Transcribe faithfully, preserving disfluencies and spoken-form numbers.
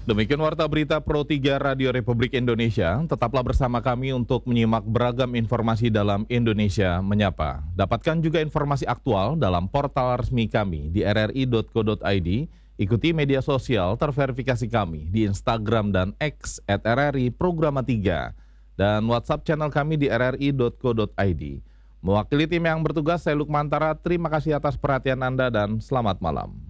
Demikian Warta Berita Pro tiga Radio Republik Indonesia. Tetaplah bersama kami untuk menyimak beragam informasi dalam Indonesia Menyapa. Dapatkan juga informasi aktual dalam portal resmi kami di r r i dot co dot i d. Ikuti media sosial terverifikasi kami di Instagram dan X at r r i programa tiga. Dan WhatsApp channel kami di r r i dot co dot i d. Mewakili tim yang bertugas, saya Lukmantara. Terima kasih atas perhatian Anda dan selamat malam.